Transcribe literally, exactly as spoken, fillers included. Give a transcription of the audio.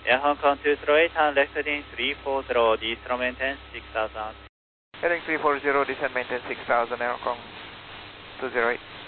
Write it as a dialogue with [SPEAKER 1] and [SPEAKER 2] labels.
[SPEAKER 1] Air Hong Kong two zero eight, turn left heading three four zero, descend maintain six thousand.
[SPEAKER 2] Heading three four zero, descend maintain six thousand, Air Hong Kong two zero eight.